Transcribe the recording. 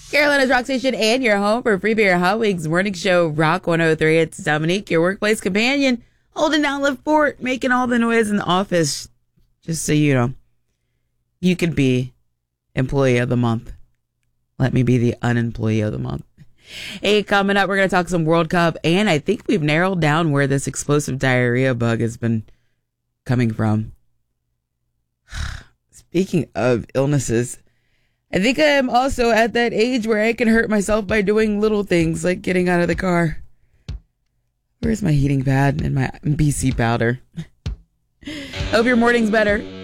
Carolina's Rock Station and your home for Free Beer Hot Wings Morning Show, Rock 103. It's Dominique, your workplace companion, holding down the fort, making all the noise in the office. Just so you know, you could be Employee of the Month. Let me be the Unemployee of the Month. Hey, coming up, we're going to talk some World Cup, and I think we've narrowed down where this explosive diarrhea bug has been coming from. Speaking of illnesses, I think I am also at that age where I can hurt myself by doing little things like getting out of the car. Where's my heating pad and my BC powder? Hope your morning's better.